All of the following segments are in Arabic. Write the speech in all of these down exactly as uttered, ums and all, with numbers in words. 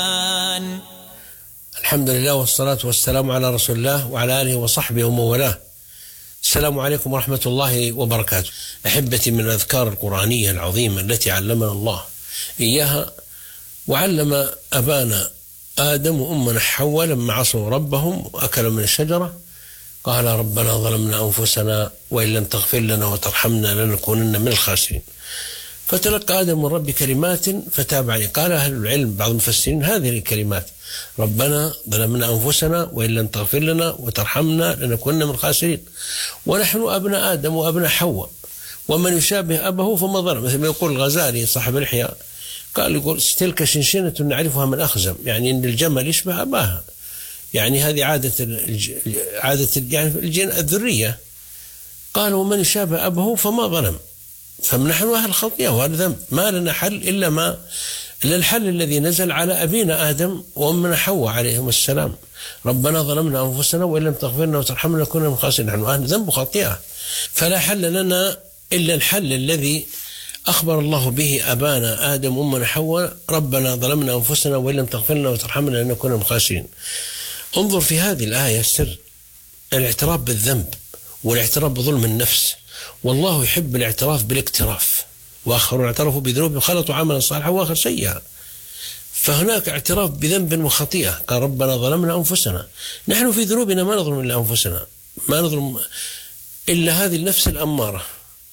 الحمد لله والصلاة والسلام على رسول الله وعلى آله وصحبه ومن والاه. السلام عليكم ورحمة الله وبركاته. أحبتي، من الأذكار القرآنية العظيمة التي علمنا الله إياها وعلم أبانا آدم وأمنا حواء لما عصوا ربهم وأكلوا من الشجرة قال ربنا ظلمنا أنفسنا وإن لم تغفر لنا وترحمنا لنكونن من الخاسرين. فتلقى آدم من رب كلمات فتاب عليه. قال أهل العلم بعض المفسرين هذه الكلمات ربنا ظلمنا أنفسنا وإن لم تغفر لنا وترحمنا لنكونن من الخاسرين. ونحن أبناء آدم وأبناء حواء ومن يشابه أبه فما ظلم. مثل ما يقول الغزالي صاحب الإحياء قال يقول تلك شنشنة نعرفها من أخزم، يعني أن الجمل يشبه أباها، يعني هذه عادة الج... عادة يعني الجن الذرية. قال ومن يشابه أبه فما ظلم. فنحن أهل الخطيئة وهذا ذنب، ما لنا حل إلا ما إلا الحل الذي نزل على أبينا آدم وأمنا حواء عليهم السلام. ربنا ظلمنا أنفسنا وإن لم تغفر لنا وترحمنا لنكونن من الخاسرين. نحن أهل ذنب وخطيئة، فلا حل لنا إلا الحل الذي أخبر الله به أبانا آدم وأمنا حواء ربنا ظلمنا أنفسنا وإن لم تغفر لنا وترحمنا لنكونن من الخاسرين. انظر في هذه الآية السر، الاعتراف بالذنب والاعتراف بظلم النفس، والله يحب الاعتراف بالاقتراف. وآخرون اعترفوا بذنوبهم خلطوا عملا صالحا وآخر سيئا. فهناك اعتراف بذنب وخطيئة. قال ربنا ظلمنا أنفسنا. نحن في ذنوبنا ما نظلم إلا أنفسنا، ما نظلم إلا هذه النفس الأمارة.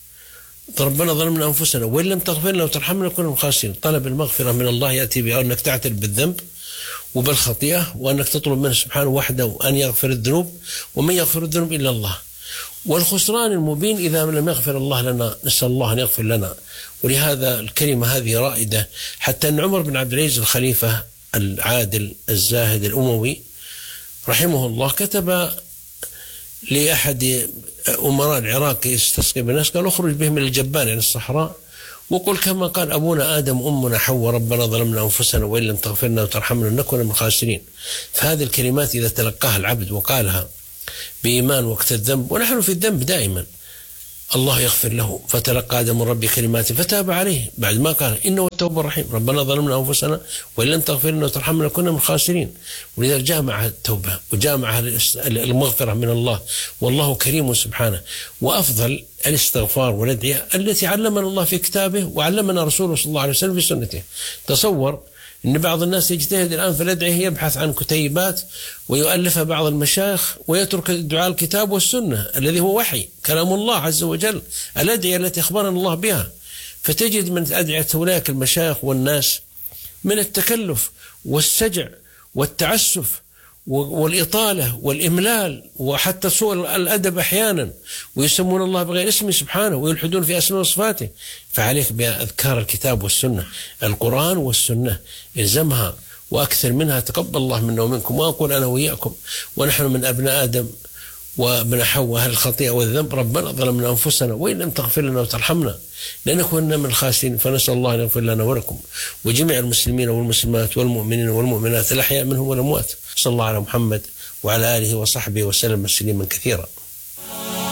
ربنا ظلمنا أنفسنا وإن لم تغفر لنا وترحمنا لنكون من الخاسرين. طلب المغفرة من الله يأتي بها أنك تعترف بالذنب وبالخطيئة وأنك تطلب منه سبحانه وحده أن يغفر الذنوب، ومن يغفر الذنوب إلا الله. والخسران المبين إذا لم يغفر الله لنا، نسأل الله أن يغفر لنا. ولهذا الكلمة هذه رائدة، حتى أن عمر بن عبد العزيز الخليفة العادل الزاهد الأموي رحمه الله كتب لأحد أمراء العراق يستسقي بالناس قال اخرج بهم من الجبال يعني الصحراء وقل كما قال أبونا آدم وأمنا حواء ربنا ظلمنا أنفسنا وإن لم تغفر لنا وترحمنا لنكون من الخاسرين. فهذه الكلمات إذا تلقاها العبد وقالها بإيمان وقت الذنب، ونحن في الذنب دائما، الله يغفر له. فتلقى آدم من ربه كلمات فتاب عليه بعد ما قال إنه التوب الرحيم ربنا ظلمنا أنفسنا وإن لم تغفر لنا وترحمنا لنكون من الخاسرين. ولذلك جاء معها التوبة وجاء معها المغفرة من الله، والله كريم سبحانه. وأفضل الاستغفار والأدعية التي علمنا الله في كتابه وعلمنا رسوله صلى الله عليه وسلم في سنته. تصور إن بعض الناس يجتهد الآن في الأدعية يبحث عن كتيبات ويؤلفها بعض المشايخ ويترك الدعاء الكتاب والسنة الذي هو وحي كلام الله عز وجل، الأدعية التي أخبرنا الله بها. فتجد من أدعية أولئك المشايخ والناس من التكلف والسجع والتعسف والإطالة والإملال وحتى سوء الأدب أحيانا، ويسمون الله بغير اسمه سبحانه ويلحدون في أسماء وصفاته. فعليك بأذكار الكتاب والسنة، القرآن والسنة إلزمها وأكثر منها. تقبل الله منا ومنكم، وأقول أنا وإياكم ونحن من أبناء آدم وابن حواء أهل الخطيئة والذنب ربنا ظلمنا أنفسنا وإن لم تغفر لنا وترحمنا لنكونن من الخاسرين. فنسأل الله أن يغفر لنا ولكم وجميع المسلمين والمسلمات والمؤمنين والمؤمنات الأحياء منهم والأموات. صلى الله على محمد وعلى آله وصحبه وسلم تسليما كثيرا.